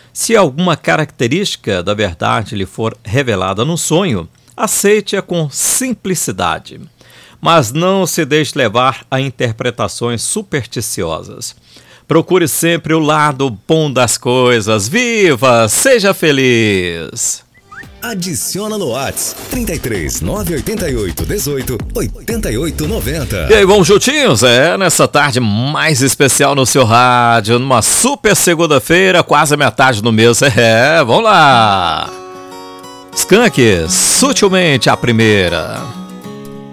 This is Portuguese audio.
Se alguma característica da verdade lhe for revelada no sonho, aceite-a com simplicidade. Mas não se deixe levar a interpretações supersticiosas. Procure sempre o lado bom das coisas. Viva! Seja feliz! Adiciona no WhatsApp 33 988 18 88 90. E aí, vamos juntinhos? Nessa tarde mais especial no seu rádio, numa super segunda-feira, quase a metade do mês. Vamos lá! Skank, sutilmente a primeira.